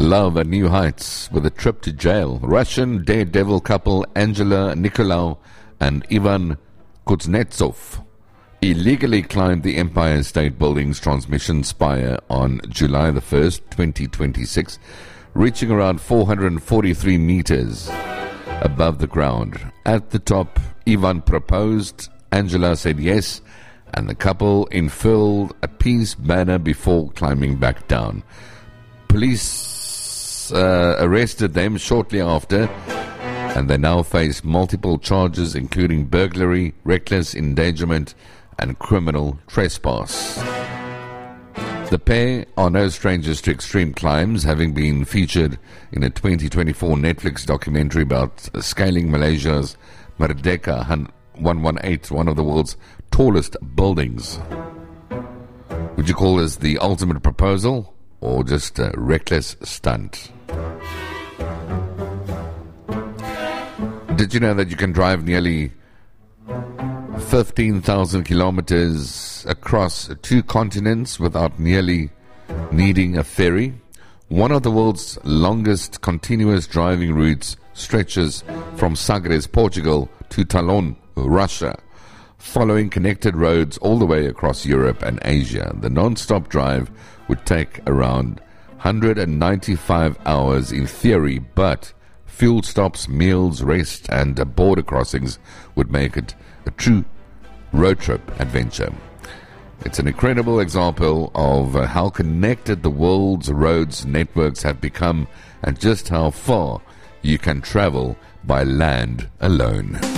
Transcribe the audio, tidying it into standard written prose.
love at new heights with a trip to jail. Russian daredevil couple Angela Nikolaou and Ivan Kuznetsov illegally climbed the Empire State Building's transmission spire on July the 1st, 2026, reaching around 443 meters above the ground. At the top, Ivan proposed, Angela said yes, and the couple unfurled a peace banner before climbing back down. Police arrested them shortly after, and they now face multiple charges, including burglary, reckless endangerment, and criminal trespass. The pair are no strangers to extreme climbs, having been featured in a 2024 Netflix documentary about scaling Malaysia's Merdeka 118, one of the world's tallest buildings. Would you call this the ultimate proposal or just a reckless stunt? Did you know that you can drive nearly 15,000 kilometers across 2 continents without nearly needing a ferry? One of the world's longest continuous driving routes stretches from Sagres, Portugal to Talon, Russia, following connected roads all the way across Europe and Asia. The non-stop drive would take around 195 hours in theory, but fuel stops, meals, rest, and border crossings would make it a true road trip adventure. It's an incredible example of how connected the world's roads networks have become and just how far you can travel by land alone.